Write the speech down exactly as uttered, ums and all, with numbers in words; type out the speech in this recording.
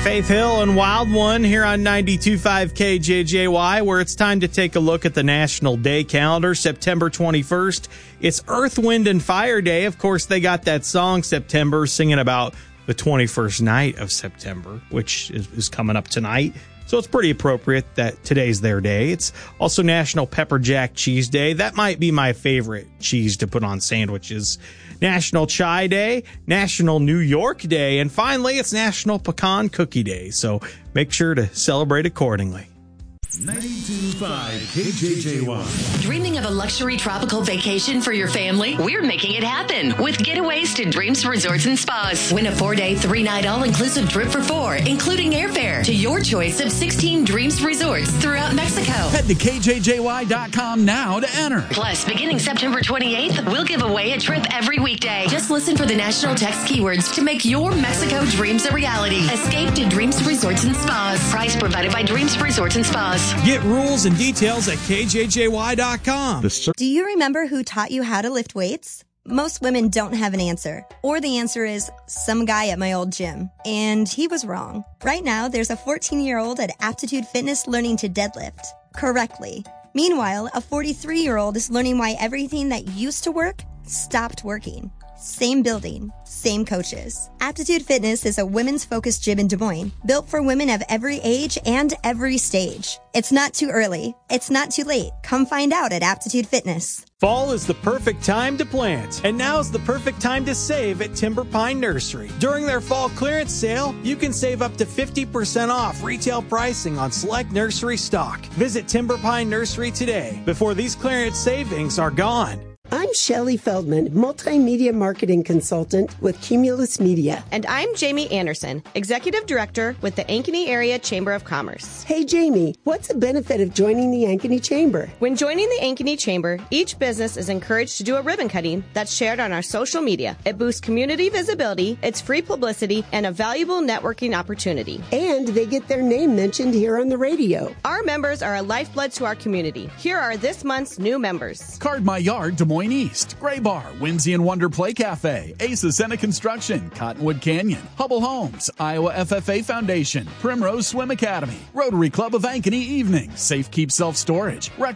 Faith Hill and Wild One here on ninety-two point five K J J Y, where it's time to take a look at the National Day calendar. September twenty-first, it's Earth, Wind, and Fire Day. Of course, they got that song, September, singing about the twenty-first night of September, which is, is coming up tonight. So it's pretty appropriate that today's their day. It's also National Pepper Jack Cheese Day. That might be my favorite cheese to put on sandwiches. National Chai Day, National New York Day, and finally, it's National Pecan Cookie Day. So make sure to celebrate accordingly. ninety-two point five K J J Y. Dreaming of a luxury tropical vacation for your family? We're making it happen with Getaways to Dreams Resorts and Spas. Win a four-day, three-night all-inclusive trip for four, including airfare, to your choice of sixteen Dreams Resorts throughout Mexico. Head to K J J Y dot com now to enter. Plus, beginning September twenty-eighth, we'll give away a trip every weekday. Just listen for the national text keywords to make your Mexico dreams a reality. Escape to Dreams Resorts and Spas. Price provided by Dreams Resorts and Spas. Get rules and details at K J J Y dot com. Do you remember who taught you how to lift weights? Most women don't have an answer. Or the answer is some guy at my old gym. And he was wrong. Right now, there's a fourteen-year-old at Aptitude Fitness learning to deadlift correctly. Meanwhile, a forty-three-year-old is learning why everything that used to work stopped working. Same building, same coaches. Aptitude Fitness is a women's focused gym in Des Moines, built for women of every age and every stage. It's not too early. It's not too late. Come find out at Aptitude Fitness. Fall is the perfect time to plant, and now's the perfect time to save at Timber Pine Nursery. During their fall clearance sale, you can save up to fifty percent off retail pricing on select nursery stock. Visit Timber Pine Nursery today before these clearance savings are gone. I'm Shelley Feldman, multimedia marketing consultant with Cumulus Media. And I'm Jamie Anderson, executive director with the Ankeny Area Chamber of Commerce. Hey, Jamie, what's the benefit of joining the Ankeny Chamber? When joining the Ankeny Chamber, each business is encouraged to do a ribbon cutting that's shared on our social media. It boosts community visibility, it's free publicity, and a valuable networking opportunity. And they get their name mentioned here on the radio. Our members are a lifeblood to our community. Here are this month's new members. Card My Yard, Des Moines East, Gray Bar, Whimsy and Wonder Play Cafe, Asa Senna Construction, Cottonwood Canyon, Hubble Homes, Iowa F F A Foundation, Primrose Swim Academy, Rotary Club of Ankeny Evening, Safe Keep Self Storage,